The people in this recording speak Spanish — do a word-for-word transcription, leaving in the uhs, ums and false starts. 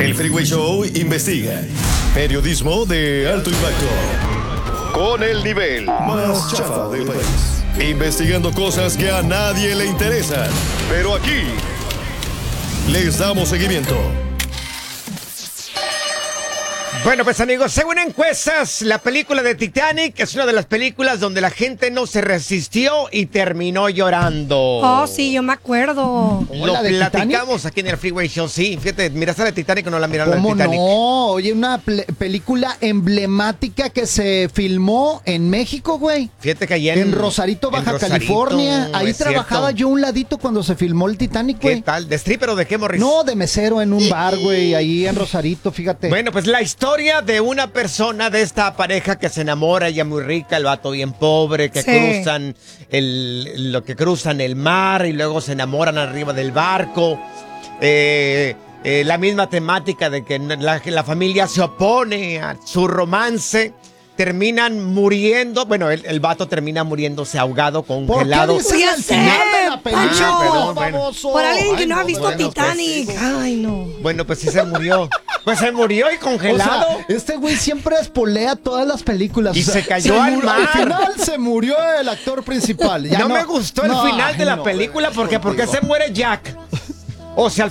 El Freeway Show investiga. Periodismo de alto impacto. Con el nivel más chafa del país. Investigando cosas que a nadie le interesan. Pero aquí les damos seguimiento. Bueno, pues amigos, según encuestas, la película de Titanic es una de las películas donde la gente no se resistió y terminó llorando. Oh, sí, yo me acuerdo. Lo platicamos aquí en el Freeway Show, sí. Fíjate, ¿miraste la de Titanic o no la miraron la de ¿Cómo Titanic? no? Oye, una ple- película emblemática que se filmó en México, güey. Fíjate que allá en... En Rosarito, Baja en Rosarito, California. Ahí es trabajaba cierto. yo un ladito cuando se filmó el Titanic, ¿Qué güey. tal? ¿De stripper o de qué, Morris? No, de mesero en un bar, güey, ahí en Rosarito, fíjate. Bueno, pues la historia de una persona, de esta pareja que se enamora, ella muy rica, el vato bien pobre, que Sí. cruzan el, lo que cruzan el mar y luego se enamoran arriba del barco. Eh, eh, la misma temática de que la, la familia se opone a su romance. Terminan muriendo, bueno, el, el vato termina muriéndose ahogado, congelado. ¿Por qué dicen Ya al sé, final de la película, Pancho. Perdón, bueno. baboso? Por alguien que Ay, no ha no, visto bueno, pues, Titanic. Ay, no. Bueno, pues sí se murió. Pues se murió y O congelado. sea, este güey siempre espolea todas las películas. Y O sea, se cayó al murió- mar. Al final se murió el actor principal. Ya no, me gustó el no, final de ay, la no, película güey, porque, porque contigo. se muere Jack. O sea,